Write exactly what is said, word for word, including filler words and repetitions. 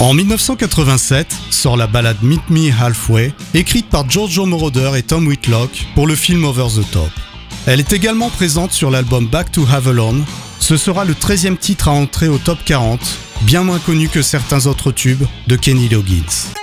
En dix-neuf cent quatre-vingt-sept sort la ballade Meet Me Halfway, écrite par Giorgio Moroder et Tom Whitlock pour le film Over the Top. Elle est également présente sur l'album Back to Avalon. Ce sera le treizième titre à entrer au top quarante, bien moins connu que certains autres tubes de Kenny Loggins.